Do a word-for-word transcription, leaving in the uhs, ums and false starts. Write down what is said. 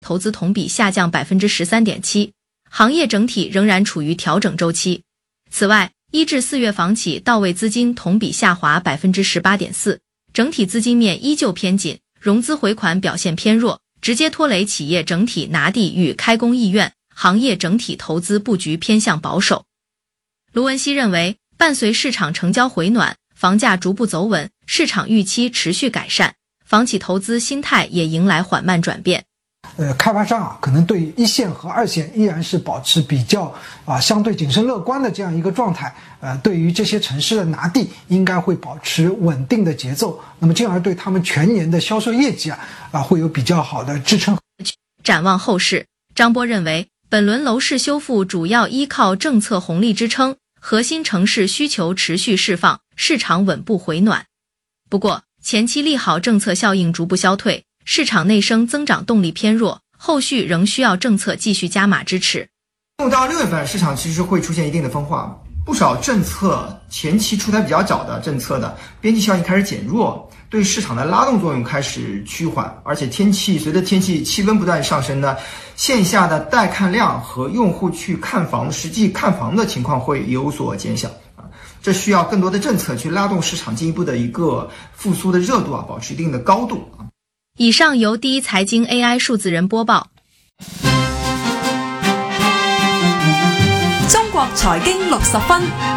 投资同比下降 百分之十三点七， 行业整体仍然处于调整周期。此外，一至四月房企到位资金同比下滑 百分之十八点四， 整体资金面依旧偏紧，融资回款表现偏弱，直接拖累企业整体拿地与开工意愿，行业整体投资布局偏向保守。卢文熙认为，伴随市场成交回暖，房价逐步走稳，市场预期持续改善，房企投资心态也迎来缓慢转变。 呃，开发商啊，可能对一线和二线依然是保持比较啊相对谨慎乐观的这样一个状态。呃，对于这些城市的拿地，应该会保持稳定的节奏，那么进而对他们全年的销售业绩啊啊会有比较好的支撑。 展望后市，张波认为，本轮楼市修复主要依靠政策红利支撑，核心城市需求持续释放，市场稳步回暖。不过，前期利好政策效应逐步消退，市场内生增长动力偏弱，后续仍需要政策继续加码支持。 到六月份，市场其实会出现一定的分化，不少政策前期出台比较早的政策的边际效应开始减弱，对市场的拉动作用开始趋缓，而且天气随着天气气温不断上升呢，线下的带看量和用户去看房实际看房的情况会有所减小啊，这需要更多的政策去拉动市场进一步的一个复苏的热度啊，保持一定的高度啊。 以上由第一财经 A I 数字人播报。 中国财经六十分。